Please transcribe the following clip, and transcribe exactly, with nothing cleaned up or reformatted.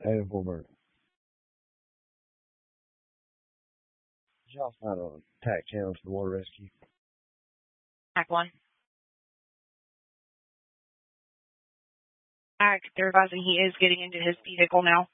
eight oh four Bird. Did y'all find a tack channel to the water rescue? Act one. Act, they're advising he is getting into his vehicle now.